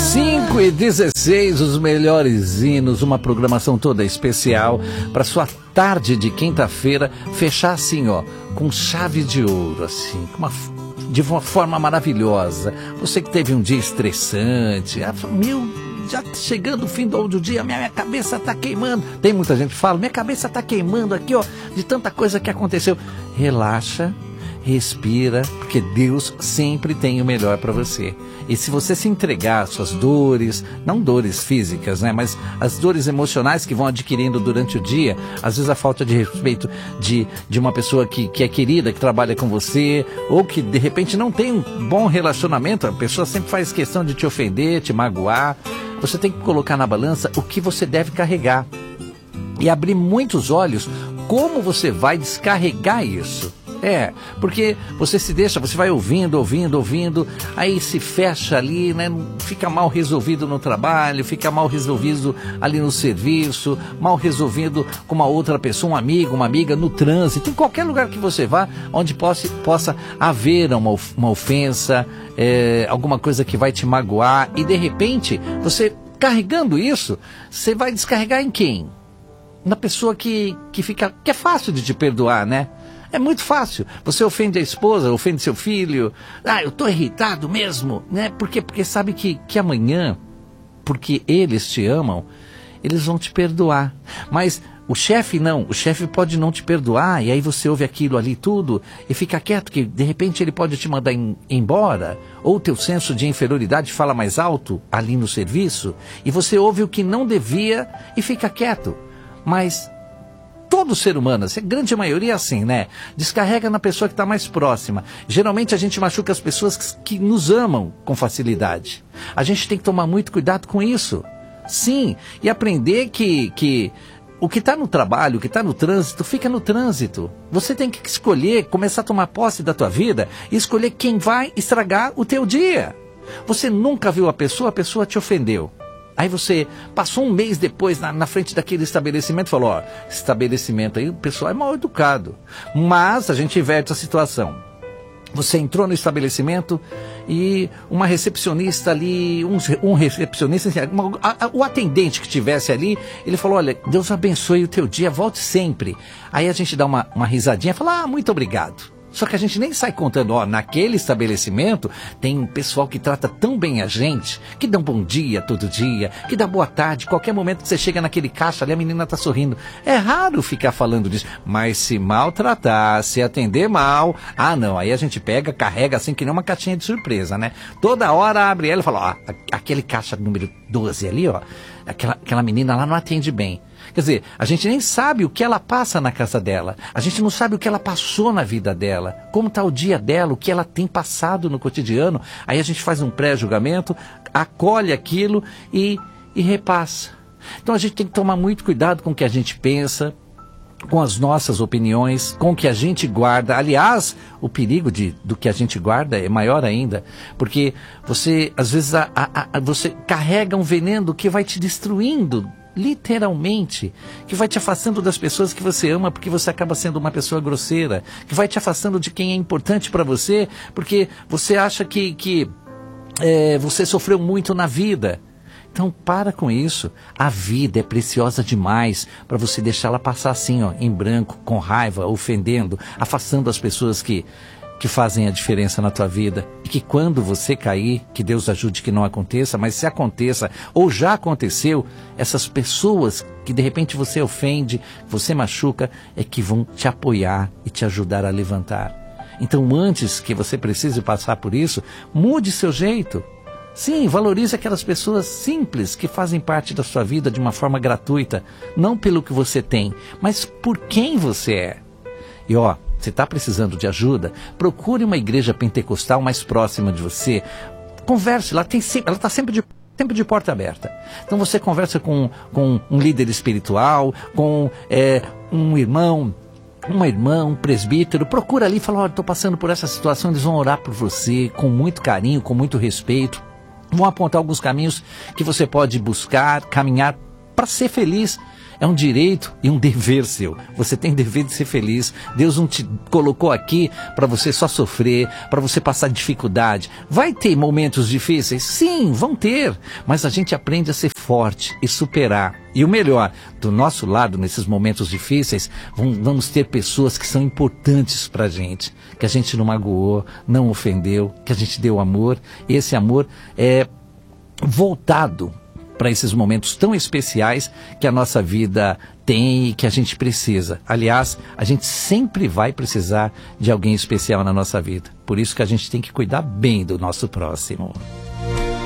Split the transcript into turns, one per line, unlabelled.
5h16, os melhores hinos, uma programação toda especial para sua tarde de quinta-feira fechar assim, ó, com chave de ouro, assim, de uma forma maravilhosa. Você que teve um dia estressante, já chegando o fim do dia, minha cabeça tá queimando. Tem muita gente que fala, minha cabeça tá queimando aqui, ó, de tanta coisa que aconteceu. Relaxa, respira, porque Deus sempre tem o melhor para você. E se você se entregar às suas dores, não dores físicas, né, mas as dores emocionais que vão adquirindo durante o dia, às vezes a falta de respeito de uma pessoa que é querida, que trabalha com você, ou que de repente não tem um bom relacionamento, a pessoa sempre faz questão de te ofender, te magoar, você tem que colocar na balança o que você deve carregar e abrir muitos olhos como você vai descarregar isso. Porque você se deixa, você vai ouvindo, aí se fecha ali, né? Fica mal resolvido no trabalho, fica mal resolvido ali no serviço, mal resolvido com uma outra pessoa, um amigo, uma amiga, no trânsito, em qualquer lugar que você vá, onde possa haver uma ofensa, alguma coisa que vai te magoar, e de repente, você carregando isso, você vai descarregar em quem? Na pessoa que é fácil de te perdoar, né? É muito fácil. Você ofende a esposa, ofende seu filho. Eu tô irritado mesmo, né? Porque sabe que amanhã, porque eles te amam, eles vão te perdoar. Mas o chefe não. O chefe pode não te perdoar, e aí você ouve aquilo ali tudo e fica quieto, que de repente ele pode te mandar embora, ou o teu senso de inferioridade fala mais alto ali no serviço, e você ouve o que não devia e fica quieto. Mas todo ser humano, a grande maioria é assim, né? Descarrega na pessoa que está mais próxima. Geralmente a gente machuca as pessoas que nos amam com facilidade. A gente tem que tomar muito cuidado com isso. Sim, e aprender que o que está no trabalho, o que está no trânsito, fica no trânsito. Você tem que escolher, começar a tomar posse da tua vida e escolher quem vai estragar o teu dia. Você nunca viu a pessoa te ofendeu. Aí você passou um mês depois na frente daquele estabelecimento e falou, estabelecimento aí, o pessoal é mal educado. Mas a gente inverte a situação. Você entrou no estabelecimento e uma recepcionista ali, um recepcionista, o atendente que tivesse ali, ele falou, olha, Deus abençoe o teu dia, volte sempre. Aí a gente dá uma risadinha e fala, muito obrigado. Só que a gente nem sai contando, naquele estabelecimento tem um pessoal que trata tão bem a gente, que dá um bom dia todo dia, que dá boa tarde, qualquer momento que você chega naquele caixa ali, a menina está sorrindo. É raro ficar falando disso, mas se maltratar, se atender mal, não, aí a gente pega, carrega assim que nem uma caixinha de surpresa, né? Toda hora abre ela e fala, aquele caixa número 12 ali, aquela menina lá não atende bem. Quer dizer, a gente nem sabe o que ela passa na casa dela. A gente não sabe o que ela passou na vida dela. Como está o dia dela, o que ela tem passado no cotidiano. Aí a gente faz um pré-julgamento, acolhe aquilo e repassa. Então a gente tem que tomar muito cuidado com o que a gente pensa, com as nossas opiniões, com o que a gente guarda. Aliás, o perigo do que a gente guarda é maior ainda, porque você, às vezes, você carrega um veneno que vai te destruindo, literalmente, que vai te afastando das pessoas que você ama, porque você acaba sendo uma pessoa grosseira, que vai te afastando de quem é importante para você, porque você acha que você sofreu muito na vida. Então para com isso. A vida é preciosa demais para você deixá-la passar assim, em branco, com raiva, ofendendo, afastando as pessoas que fazem a diferença na tua vida. E que quando você cair, que Deus ajude que não aconteça, mas se aconteça, ou já aconteceu, essas pessoas que de repente você ofende, você machuca, é que vão te apoiar e te ajudar a levantar. Então antes que você precise passar por isso, mude seu jeito. Sim, valorize aquelas pessoas simples que fazem parte da sua vida de uma forma gratuita, não pelo que você tem, mas por quem você é. E você está precisando de ajuda? Procure uma igreja pentecostal mais próxima de você. Converse, ela está sempre de porta aberta. Então você conversa com um líder espiritual, com um irmão, uma irmã, um presbítero. Procura ali e fala, estou passando por essa situação. Eles vão orar por você com muito carinho, com muito respeito. Vão apontar alguns caminhos que você pode buscar, caminhar para ser feliz. É um direito e um dever seu. Você tem dever de ser feliz. Deus não te colocou aqui para você só sofrer, para você passar dificuldade. Vai ter momentos difíceis? Sim, vão ter. Mas a gente aprende a ser forte e superar. E o melhor, do nosso lado, nesses momentos difíceis, vamos ter pessoas que são importantes para a gente. Que a gente não magoou, não ofendeu, que a gente deu amor. E esse amor é voltado para esses momentos tão especiais que a nossa vida tem e que a gente precisa. Aliás, a gente sempre vai precisar de alguém especial na nossa vida. Por isso que a gente tem que cuidar bem do nosso próximo.